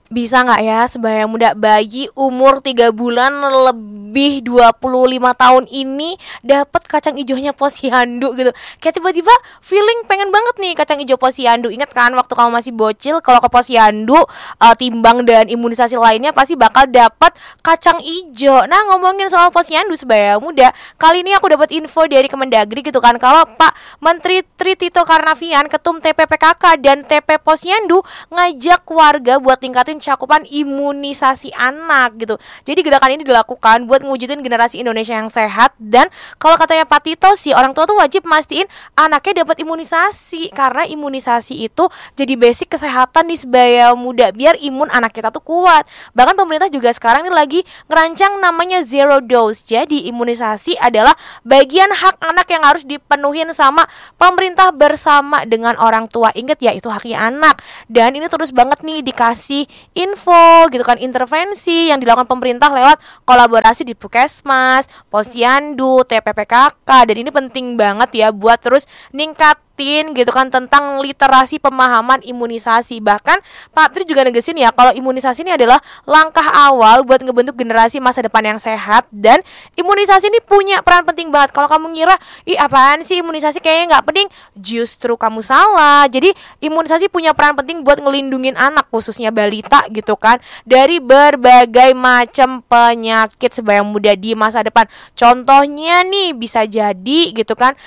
Bisa nggak ya sebaya muda bayi umur 3 bulan lebih 25 tahun ini dapat kacang ijonya posyandu gitu. Kayak tiba-tiba feeling pengen banget nih kacang ijo posyandu. Ingat kan waktu kamu masih bocil kalau ke posyandu timbang dan imunisasi lainnya pasti bakal dapat kacang ijo. Nah, ngomongin soal posyandu sebaya muda, kali ini aku dapat info dari Kemendagri gitu kan kalau Pak Menteri Tri Tito Karnavian, Ketum TPPKK dan TP Posyandu ngajak warga buat tingkatin cakupan imunisasi anak gitu. Jadi gerakan ini dilakukan buat ngewujudin generasi Indonesia yang sehat. Dan kalau katanya Pak Tito sih, orang tua tuh wajib mastiin anaknya dapat imunisasi, karena imunisasi itu jadi basic kesehatan nih sebaya muda, biar imun anak kita tuh kuat. Bahkan pemerintah juga sekarang ini lagi ngerancang namanya zero dose. Jadi imunisasi adalah bagian hak anak yang harus dipenuhin sama pemerintah bersama dengan orang tua. Ingat ya, itu haknya anak. Dan ini terus banget nih dikasih info gitu kan, intervensi yang dilakukan pemerintah lewat kolaborasi di Puskesmas, Posyandu, TPPKK. Dan ini penting banget ya buat terus ningkatin gitu kan tentang literasi pemahaman imunisasi. Bahkan Pak Tri juga negesin ya kalau imunisasi ini adalah langkah awal buat ngebentuk generasi masa depan yang sehat. Dan imunisasi ini punya peran penting banget. Kalau kamu ngira, ih apaan sih imunisasi kayaknya nggak penting, justru kamu salah. Jadi imunisasi punya peran penting buat ngelindungin anak, khususnya balita gitu kan, dari berbagai macam penyakit sebaya muda di masa depan. Contohnya nih bisa jadi gitu kan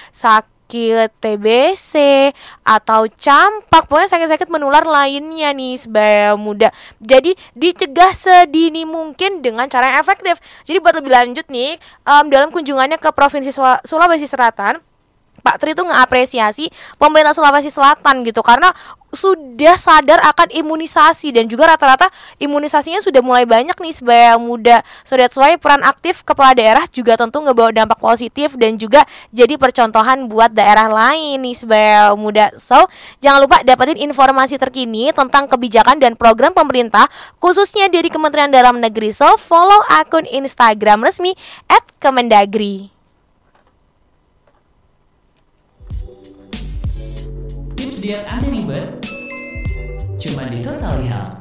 sakit TBC atau campak, pokoknya sakit-sakit menular lainnya nih sebaya muda. Jadi dicegah sedini mungkin dengan cara yang efektif. Jadi buat lebih lanjut nih, dalam kunjungannya ke Provinsi Sulawesi Selatan, Pak Tri itu ngapresiasi pemerintah Sulawesi Selatan gitu karena sudah sadar akan imunisasi dan juga rata-rata imunisasinya sudah mulai banyak nih sebaya muda. So that's why peran aktif kepala daerah juga tentu ngebawa dampak positif dan juga jadi percontohan buat daerah lain nih sebaya muda. So jangan lupa dapetin informasi terkini tentang kebijakan dan program pemerintah khususnya dari Kementerian Dalam Negeri. So follow akun Instagram resmi @Kemendagri. Tips diet anti ribet cuma di Total Health.